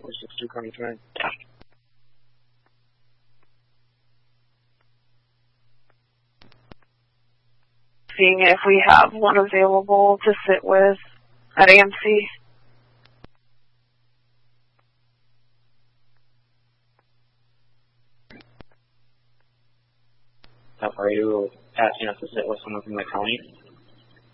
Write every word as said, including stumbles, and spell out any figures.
four six two coming tonight. Seeing if we have one available to sit with at A M C. Are you asking us to sit with someone from the county?